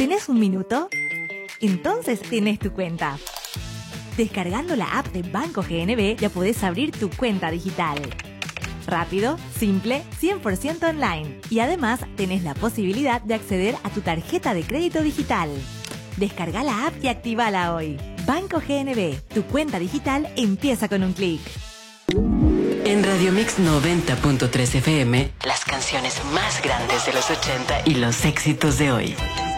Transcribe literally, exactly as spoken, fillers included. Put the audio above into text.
¿Tenés un minuto? Entonces tenés tu cuenta. Descargando la app de Banco G N B ya podés abrir tu cuenta digital. Rápido, simple, cien por ciento online. Y además tenés la posibilidad de acceder a tu tarjeta de crédito digital. Descarga la app y actívala hoy. Banco G N B, tu cuenta digital empieza con un clic. En Radio Mix noventa punto tres F M, las canciones más grandes de los ochenta y los éxitos de hoy.